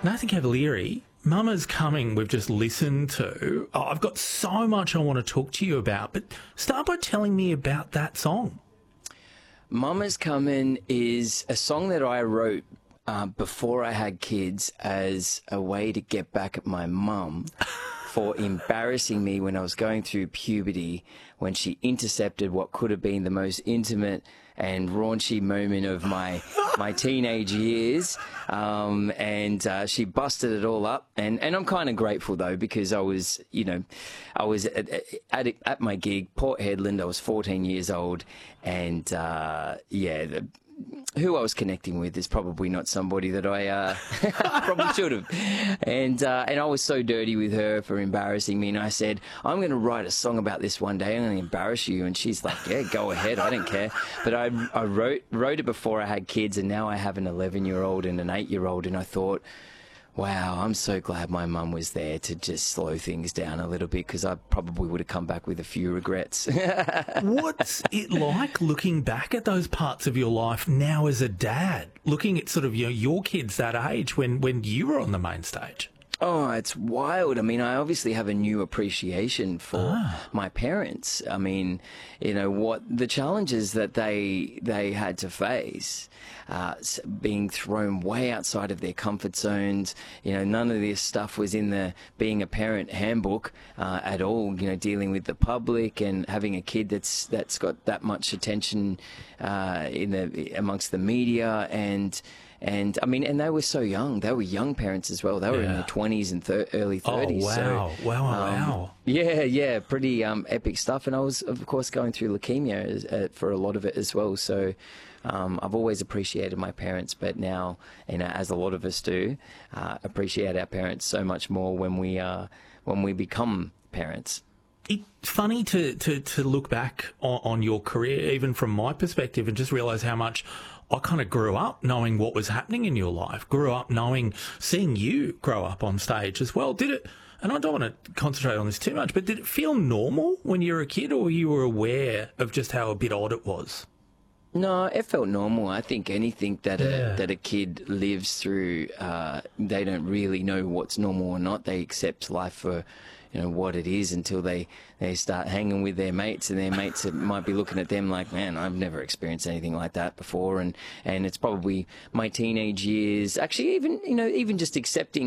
Nathan Cavalieri, Mama's Coming, we've just listened to. Oh, I've got so much I want to talk to you about, but start by telling me about that song. Mama's Coming is a song that I wrote before I had kids as a way to get back at my mum for embarrassing me when I was going through puberty, when she intercepted what could have been the most intimate and raunchy moment of my teenage years, and she busted it all up, and I'm kind of grateful though, because I was at my gig, Port Hedland. I was 14 years old, and who I was connecting with is probably not somebody that I probably should have. And I was so dirty with her for embarrassing me. And I said, I'm going to write a song about this one day. I'm going to embarrass you. And she's like, yeah, go ahead. I don't care. But I wrote it before I had kids. And now I have an 11-year-old and an 8-year-old. And I thought, wow, I'm so glad my mum was there to just slow things down a little bit, because I probably would have come back with a few regrets. What's it like looking back at those parts of your life now as a dad, looking at sort of your kids that age when you were on the main stage? Oh, it's wild. I mean, I obviously have a new appreciation for my parents. I mean, what the challenges that they had to face, being thrown way outside of their comfort zones. None of this stuff was in the being a parent handbook at all. Dealing with the public and having a kid that's got that much attention amongst the media and I mean, and they were so young. They were young parents as well. They were in their 20s and early 30s. Oh, wow. Wow. Yeah, pretty epic stuff. And I was, of course, going through leukemia for a lot of it as well. So I've always appreciated my parents, but now, as a lot of us do, appreciate our parents so much more when we become parents. It's funny to look back on your career, even from my perspective, and just realise how much I kind of grew up knowing what was happening in your life, grew up seeing you grow up on stage as well. Did it, and I don't want to concentrate on this too much, but did it feel normal when you were a kid, or you were aware of just how a bit odd it was? No, it felt normal. I think anything that a kid lives through, they don't really know what's normal or not. They accept life for what it is until they start hanging with their mates, and their mates might be looking at them like, man, I've never experienced anything like that before. And it's probably my teenage years, actually even just accepting